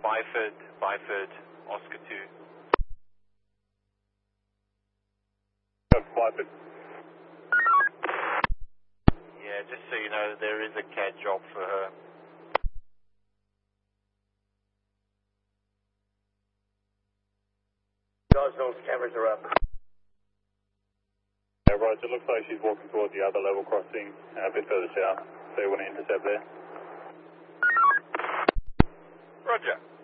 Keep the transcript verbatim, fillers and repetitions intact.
Byford, Byford, Oscar two. Byford. Yeah, just so you know, there is a C A D job for her. Guys, those cameras are up. Yeah, right, it looks like she's walking toward the other level crossing a bit further south, so you want to intercept there. Roger.